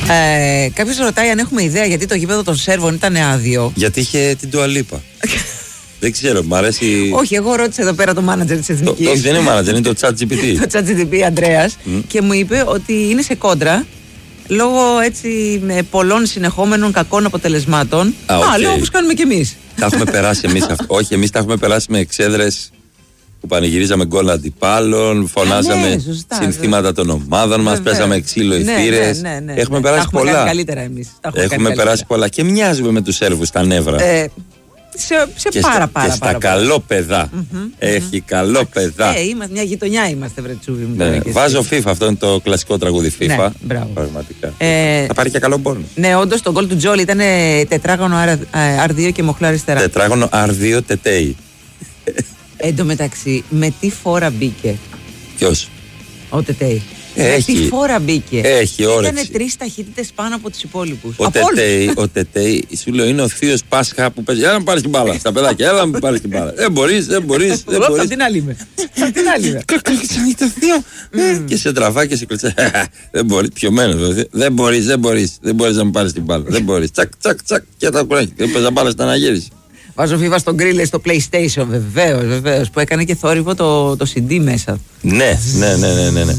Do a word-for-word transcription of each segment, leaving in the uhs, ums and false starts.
Ε, Κάποιος ρωτάει αν έχουμε ιδέα γιατί το γήπεδο των Σέρβων ήταν άδειο. Γιατί είχε την Ντουαλίπα. Δεν ξέρω, μ' αρέσει. Όχι, εγώ ρώτησα εδώ πέρα το μάνατζερ της Εθνικής. Όχι, δεν είναι μάνατζερ, είναι το ChatGPT. Το ChatGPT Ανδρέας. Mm. Και μου είπε ότι είναι σε κόντρα λόγω έτσι με πολλών συνεχόμενων κακών αποτελεσμάτων. Α, okay. Α, λέω όπως κάνουμε κι εμείς. Τα έχουμε περάσει εμείς αυτό. Όχι, εμείς τα έχουμε περάσει με εξέδρες που πανηγυρίζαμε γκολ αντιπάλων, φωνάζαμε ναι, σωστά, συνθήματα των ομάδων μας, παίζαμε ξύλο οι θύρες. Ναι, ναι, ναι, ναι, έχουμε ναι, περάσει πολλά. Έχουμε καλύτερα εμείς. Έχουμε, έχουμε περάσει πολλά και μοιάζουμε με τους Σέρβους στα νεύρα. Ε, σε σε και πάρα, στα, πάρα, και πάρα, στα πάρα, καλό παιδά. Mm-hmm, Έχει mm-hmm. καλό Άξι. παιδά. Ε, είμαστε, μια γειτονιά είμαστε, βρε Τσούβι μου. Ναι, βάζω FIFA, αυτό είναι το κλασικό τραγούδι FIFA. Ναι, μπράβο. Πραγματικά. Ε, θα πάρει και καλό πόνο. Ναι, όντως το γκολ του Τζόλι ήταν τετράγωνο αρ δύο και μοχλά αριστερά. Τετράγωνο αρ δύο τετέι. Εν τω μεταξύ, με τι φόρα μπήκε. Ποιος? Ο Τετέι. Έχει. Με τι φόρα μπήκε. Έχει όρεξη. Ήτανε τρεις ταχύτητες πάνω από τους υπόλοιπους. Ο Τετέι, ο Τετέι, σου λέω, είναι ο θείος Πάσχα που παίζει. Έλα να πάρεις την μπάλα στα παιδάκια, έλα να πάρεις την μπάλα. Δεν μπορείς, δεν μπορείς. Εγώ απ' την άλλη είμαι. Απ' την άλλη είμαι. το θείο. Και σε τραβά και σε κλωτσά. Δεν μπορείς, πιωμένος. Δεν μπορείς, δεν μπορείς. Δεν μπορείς να μου πάρεις την μπάλα. Δεν μπορείς. Τσακ, τσακ, τσακ. Και τα κουράκι. Δεν παίζα μπάλα στην αναγύριση. Βάζω FIFA στον γκρίλε στο PlayStation, βεβαίως, βεβαίως, που έκανε και θόρυβο το, το σι ντι μέσα. Ναι, ναι, ναι, ναι, ναι, ναι.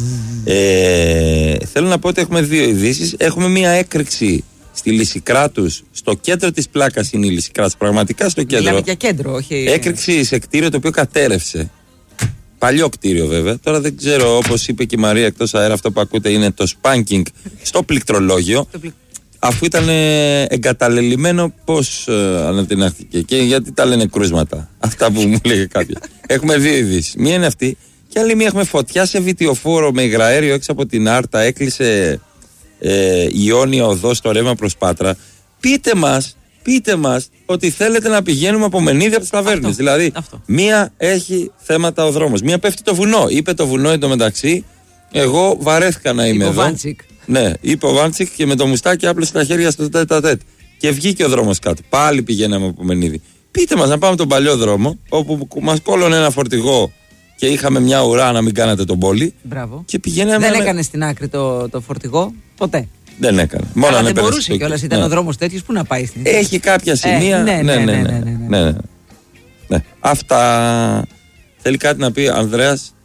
Ε, θέλω να πω ότι έχουμε δύο ειδήσεις. Έχουμε μία έκρηξη στη Λυσικράτους. Στο κέντρο της πλάκας είναι η Λυσικράτους, πραγματικά στο κέντρο. Μιλάμε για κέντρο, όχι. Έκρηξη σε κτίριο το οποίο κατέρευσε. Παλιό κτίριο βέβαια. Τώρα δεν ξέρω, όπως είπε και η Μαρία εκτός αέρα, αυτό που ακούτε είναι το spanking στο πληκτρολόγιο. Αφού ήταν εγκαταλελειμμένο, πώς ε, ανατινάχθηκε και γιατί τα λένε κρούσματα. Αυτά που μου λέγε κάποια. Έχουμε δύο ειδήσεις. Μία είναι αυτή, και άλλη μία έχουμε φωτιά σε βιτιοφόρο με υγραέριο έξω από την Άρτα. Έκλεισε ε, Ιόνια οδό στο ρεύμα προς Πάτρα. Πείτε μας, πείτε μας ότι θέλετε να πηγαίνουμε από Μενίδη από τις ταβέρνες. Δηλαδή, αυτό. Μία έχει θέματα ο δρόμος. Μία πέφτει το βουνό. Είπε το βουνό εντωμεταξύ. Εγώ βαρέθηκα να είμαι εδώ. Βάντσικ. Ναι, είπε ο Βάντσικ και με το μουστάκι άπλωσε τα χέρια στο τέτα-τέτ. Και βγήκε ο δρόμος κάτω. Πάλι πηγαίναμε από Μενίδη. Πείτε μας να πάμε τον παλιό δρόμο, όπου μας κόλλωνε ένα φορτηγό και είχαμε μια ουρά να μην κάνατε τον πόλη. Μπράβο. Και πηγαίναμε. Δεν έκανε στην άκρη το, το φορτηγό, ποτέ. Δεν έκανε. Μόνο αλλά δεν μπορούσε κιόλας, ήταν ναι. ο δρόμος τέτοιος που να πάει στην. Έχει κάποια σημεία. Ε, ναι, ναι, ναι, ναι, ναι, ναι, ναι. ναι, ναι, ναι. Αυτά. Θέλει κάτι να πει, Ανδρέας?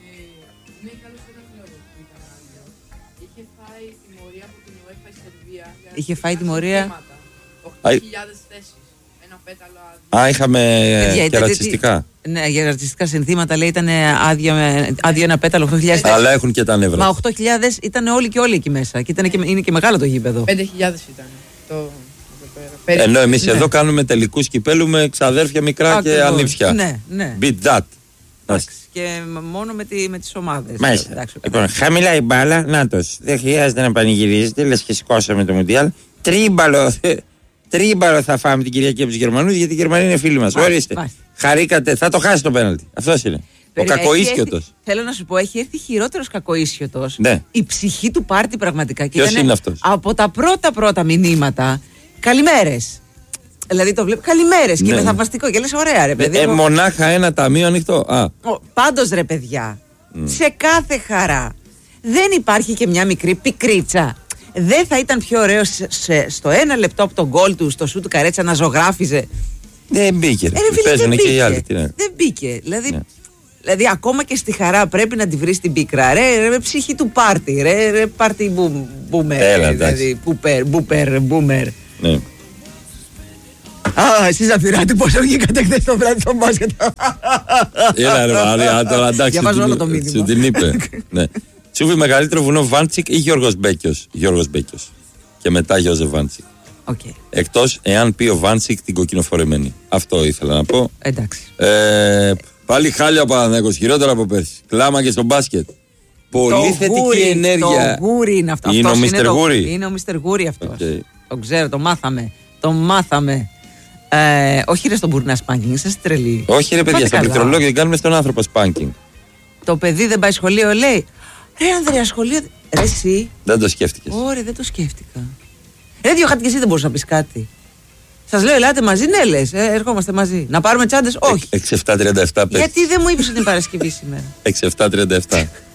Είχε φάει τιμωρία. οκτώ χιλιάδες θέσεις. Ένα πέταλο άδειο. Α, είχαμε και ρατσιστικά. Ναι, για ρατσιστικά συνθήματα λέει ήταν άδειο, άδειο ένα πέταλο οκτώ χιλιάδες θέσεις. Αλλά έχουν και τα νεύρα. Μα οκτώ χιλιάδες ήταν όλοι και όλοι εκεί μέσα. Και, ήταν και είναι και μεγάλο το γήπεδο. πέντε χιλιάδες ήταν. Το... Ενώ εμείς ναι. εδώ κάνουμε τελικούς κυπέλου με ξαδέρφια μικρά Ά, και ανήψια. Ναι, ναι. Beat that. Και μόνο με, τη, με τις ομάδες. Μάλιστα. Εντάξει, λοιπόν, χαμηλά η μπάλα, νάτος. Δεν χρειάζεται να πανηγυρίζετε, λες και σηκώσαμε το Μουντιάλ. Τρίμπαλο, τρίμπαλο θα φάμε την Κυριακή από τους Γερμανούς, γιατί οι Γερμανοί είναι φίλοι μας. Ορίστε. Μάλιστα. Χαρήκατε, θα το χάσει το πέναλτι. Αυτός είναι. Περι, ο κακοίσιωτος. Θέλω να σου πω, έχει έρθει χειρότερος κακοίσιωτος. Ναι. Η ψυχή του πάρτι πραγματικά. Ποιος είναι αυτός? Από τα πρώτα πρώτα μηνύματα. Καλημέρες. Δηλαδή το βλέπω. Καλημέρες. Ναι. Και είναι θαυμαστικό. Και λες, ωραία, ρε παιδί. Ε, μονάχα ένα ταμείο ανοιχτό. Α. Πάντως, ρε παιδιά, mm. σε κάθε χαρά δεν υπάρχει και μια μικρή πικρίτσα. Δεν θα ήταν πιο ωραίο σε, σε, στο ένα λεπτό από τον γκολ του, στο σου του Καρέτσα να ζωγράφιζε. Δεν μπήκε. Ε, φίλε, δεν, και οι άλλοι, δεν μπήκε. Δηλαδή, ναι. δηλαδή, ακόμα και στη χαρά πρέπει να τη βρει την πίκρα. Ρε, ρε ψυχή του πάρτι. Ρε, ρε πάρτι μπούμερ. Δηλαδή, μπούπερ, μπουμέρ. Ναι. Α, εσείς Ζαφυράτη πόσο βγήκατε χθες το βράδυ στο μπάσκετ. Έλα ρε Μαρία, τώρα εντάξει. Διαβάζω όλο το μήνυμα. Σου την είπε. Ναι. Τσούβι μεγαλύτερο βουνό, Βάντσικ ή Γιώργος Μπέκιος? Γιώργος Μπέκιος. Και μετά Γιώζε Βάντσικ. Okay. Εκτός εάν πει ο Βάντσικ την κοκκινοφορεμένη. Αυτό ήθελα να πω. Εντάξει. Ε, πάλι χάλια ο Παναθηναϊκός, χειρότερα από πέρσι. Κλάμα και στο μπάσκετ. Πολύ το θετική γούρι, ενέργεια. Το γούρι είναι αυτό. Είναι ο Μίστερ Γούρι. Είναι ο Μίστερ Γούρι αυτός. Okay. Το ξέρω, το μάθαμε. Το μάθαμε. Ε, όχι ρε στον μπουρνά σπάνκινγκ, είσαι τρελή. Όχι ρε παιδιά, στο πληκτρολόγιο δεν κάνουμε στον άνθρωπο σπάνκινγκ. Το παιδί δεν πάει σχολείο, λέει. Ρε Ανδρέα, σχολείο. Ρε εσύ. Δεν το σκέφτηκες? Ωραία, δεν το σκέφτηκα. Ρε δύο χάτια και εσύ δεν μπορείς να πεις κάτι. Σας λέω, ελάτε μαζί, ναι λες. Ε, ερχόμαστε μαζί. Να πάρουμε τσάντες, όχι. έξι επτά τριάντα επτά Γιατί δεν μου είπες ότι είναι Παρασκευή σήμερα? έξι επτά τριάντα επτά